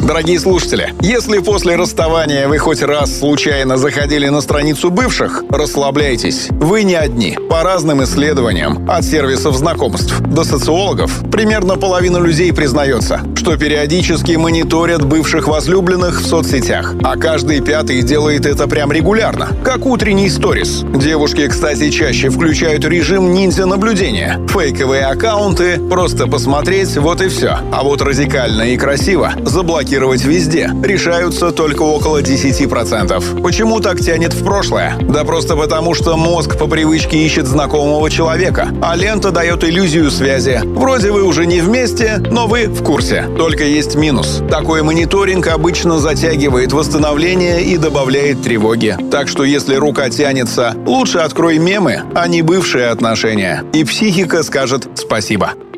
Дорогие слушатели, если после расставания вы хоть раз случайно заходили на страницу бывших, расслабляйтесь. Вы не одни. По разным исследованиям, от сервисов знакомств до социологов, примерно половина людей признается, что периодически мониторят бывших возлюбленных в соцсетях, а каждый пятый делает это прям регулярно, как утренний сторис. Девушки, кстати, чаще включают режим ниндзя-наблюдения. Фейковые аккаунты, просто посмотреть, вот и все. А вот радикально и красиво заблокировать везде решаются только около 10%. Почему так тянет в прошлое? Да просто потому, что мозг по привычке ищет знакомого человека, а лента дает иллюзию связи. Вроде вы уже не вместе, но вы в курсе. Только есть минус. Такой мониторинг обычно затягивает восстановление и добавляет тревоги. Так что если рука тянется, лучше открой мемы, а не бывшие отношения. И психика скажет спасибо.